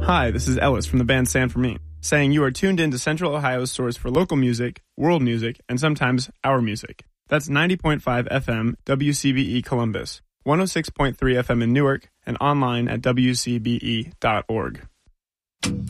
Hi, this is Ellis from the band Stand For Me, saying you are tuned in to Central Ohio's source for local music, world music, and sometimes our music. That's 90.5 FM WCBE Columbus, 106.3 FM in Newark, and online at wcbe.org.